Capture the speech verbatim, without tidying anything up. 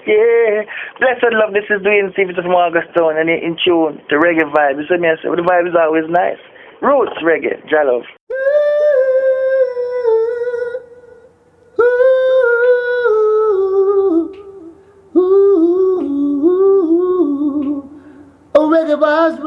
Yeah. Blessed love, this is doing Stevie from August Town and in tune, the reggae vibe. You see me, I say, well, the vibe is always nice. Roots reggae, Jalove. Oh, reggae vibes.